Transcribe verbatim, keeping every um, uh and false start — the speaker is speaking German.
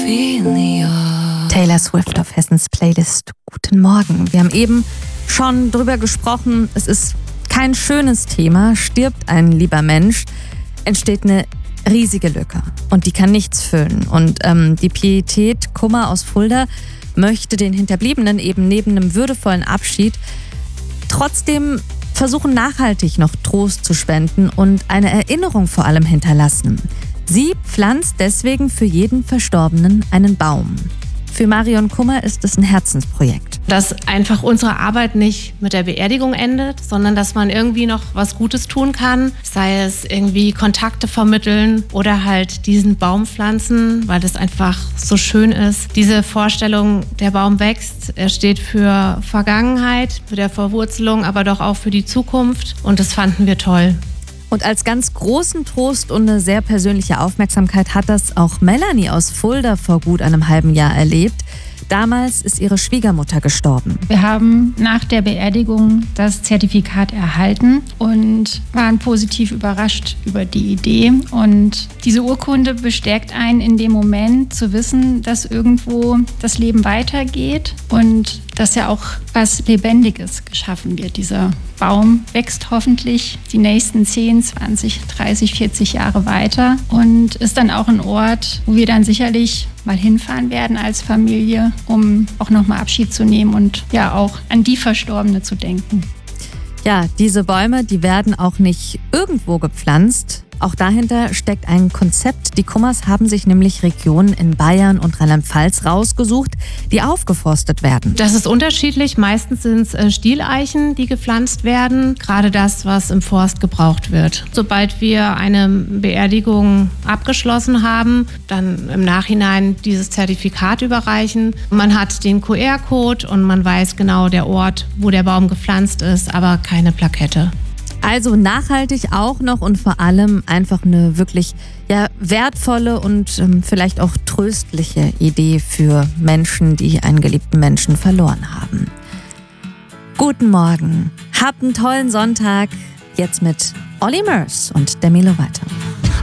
Taylor Swift auf Hessens Playlist. Guten Morgen. Wir haben eben schon drüber gesprochen, es ist kein schönes Thema. Stirbt ein lieber Mensch, entsteht eine riesige Lücke und die kann nichts füllen. Und ähm, die Pietät Kummer aus Fulda möchte den Hinterbliebenen eben neben einem würdevollen Abschied trotzdem versuchen, nachhaltig noch Trost zu spenden und eine Erinnerung vor allem hinterlassen. Sie pflanzt deswegen für jeden Verstorbenen einen Baum. Für Marion Kummer ist es ein Herzensprojekt. Dass einfach unsere Arbeit nicht mit der Beerdigung endet, sondern dass man irgendwie noch was Gutes tun kann. Sei es irgendwie Kontakte vermitteln oder halt diesen Baum pflanzen, weil das einfach so schön ist. Diese Vorstellung, der Baum wächst, er steht für Vergangenheit, für der Verwurzelung, aber doch auch für die Zukunft. Und das fanden wir toll. Und als ganz großen Trost und eine sehr persönliche Aufmerksamkeit hat das auch Melanie aus Fulda vor gut einem halben Jahr erlebt. Damals ist ihre Schwiegermutter gestorben. Wir haben nach der Beerdigung das Zertifikat erhalten und waren positiv überrascht über die Idee. Und diese Urkunde bestärkt einen in dem Moment zu wissen, dass irgendwo das Leben weitergeht und dass ja auch was Lebendiges geschaffen wird. Dieser Baum wächst hoffentlich die nächsten zehn, zwanzig, dreißig, vierzig Jahre weiter und ist dann auch ein Ort, wo wir dann sicherlich mal hinfahren werden als Familie, um auch nochmal Abschied zu nehmen und ja auch an die Verstorbene zu denken. Ja, diese Bäume, die werden auch nicht irgendwo gepflanzt. Auch dahinter steckt ein Konzept. Die Kummers haben sich nämlich Regionen in Bayern und Rheinland-Pfalz rausgesucht, die aufgeforstet werden. Das ist unterschiedlich. Meistens sind es äh, Stieleichen, die gepflanzt werden. Gerade das, was im Forst gebraucht wird. Sobald wir eine Beerdigung abgeschlossen haben, dann im Nachhinein dieses Zertifikat überreichen. Man hat den Q R-Code und man weiß genau der Ort, wo der Baum gepflanzt ist, aber keine Plakette. Also nachhaltig auch noch und vor allem einfach eine wirklich ja, wertvolle und ähm, vielleicht auch tröstliche Idee für Menschen, die einen geliebten Menschen verloren haben. Guten Morgen, habt einen tollen Sonntag. Jetzt mit Olly Murs und Demi Lovato.